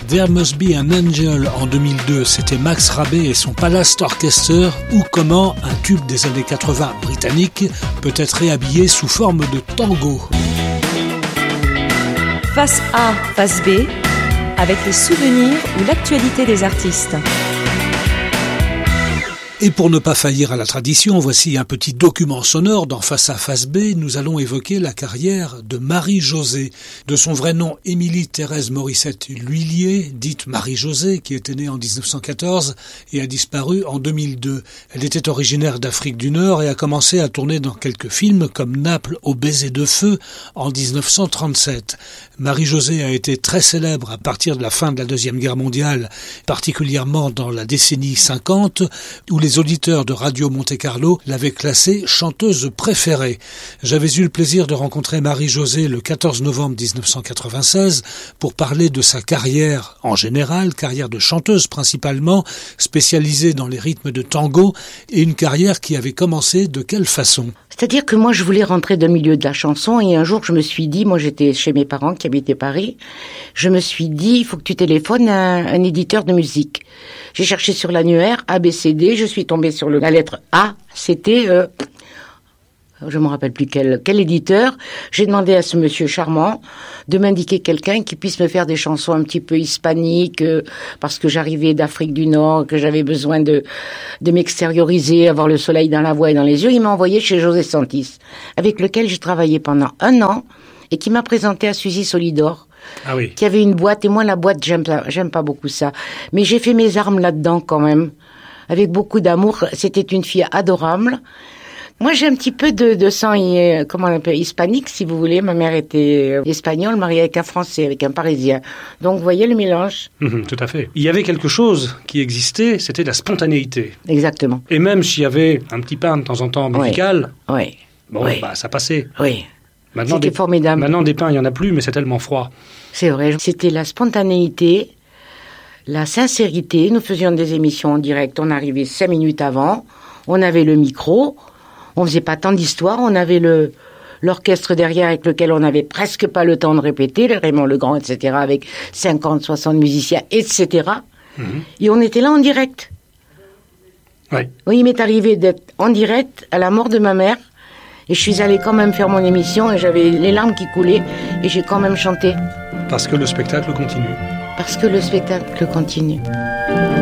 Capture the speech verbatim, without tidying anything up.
There Must Be an Angel en deux mille deux, c'était Max Rabe et son Palace Orchestra, ou comment un tube des années quatre-vingts britannique peut être réhabillé sous forme de tango. Face A, face B, avec les souvenirs ou l'actualité des artistes. Et pour ne pas faillir à la tradition, voici un petit document sonore dans Face A, Face B. Nous allons évoquer la carrière de Marie-Josée. De son vrai nom, Émilie Thérèse Morissette L'Huillier, dite Marie-Josée, qui était née en dix-neuf cent quatorze et a disparu en deux mille deux. Elle était originaire d'Afrique du Nord et a commencé à tourner dans quelques films comme Naples au baiser de feu en dix-neuf cent trente-sept. Marie-Josée a été très célèbre à partir de la fin de la Deuxième Guerre mondiale, particulièrement dans la décennie cinquante, où les auditeurs de Radio Monte-Carlo l'avaient classée chanteuse préférée. J'avais eu le plaisir de rencontrer Marie-Josée le quatorze novembre dix-neuf cent quatre-vingt-seize pour parler de sa carrière en général, carrière de chanteuse principalement, spécialisée dans les rythmes de tango, et une carrière qui avait commencé de quelle façon ? C'est-à-dire que moi, je voulais rentrer dans le milieu de la chanson et un jour, je me suis dit, moi j'étais chez mes parents qui habitaient Paris, je me suis dit, il faut que tu téléphones à un, un éditeur de musique. J'ai cherché sur l'annuaire, A, B, C, D, je suis tombée sur le, la lettre A, c'était, euh, je me rappelle plus quel, quel éditeur. J'ai demandé à ce monsieur charmant de m'indiquer quelqu'un qui puisse me faire des chansons un petit peu hispaniques, euh, parce que j'arrivais d'Afrique du Nord, que j'avais besoin de, de m'extérioriser, avoir le soleil dans la voix et dans les yeux. Il m'a envoyé chez José Santis, avec lequel j'ai travaillé pendant un an et qui m'a présenté à Suzy Solidor. Ah oui. Qui avait une boîte, et moi la boîte j'aime pas, j'aime pas beaucoup ça, mais j'ai fait mes armes là-dedans quand même, avec beaucoup d'amour. C'était une fille adorable. Moi j'ai un petit peu de, de sang, comment on appelle, hispanique si vous voulez. Ma mère était espagnole, mariée avec un Français, avec un Parisien, donc vous voyez le mélange. Mmh, tout à fait. Il y avait quelque chose qui existait, c'était la spontanéité. Exactement. Et même s'il y avait un petit pain de temps en temps musical, oui. Oui. bon oui. bah ça passait. Oui. Maintenant, c'était des, formidable. Maintenant, des pains, il n'y en a plus, mais c'est tellement froid. C'est vrai. C'était la spontanéité, la sincérité. Nous faisions des émissions en direct. On arrivait cinq minutes avant. On avait le micro. On faisait pas tant d'histoires. On avait le, l'orchestre derrière avec lequel on n'avait presque pas le temps de répéter. Le Raymond Legrand, et cetera, avec cinquante, soixante musiciens, et cetera. Mm-hmm. Et on était là en direct. Oui. Oui, il m'est arrivé d'être en direct à la mort de ma mère. Et je suis allée quand même faire mon émission et j'avais les larmes qui coulaient et j'ai quand même chanté. Parce que le spectacle continue. Parce que le spectacle continue.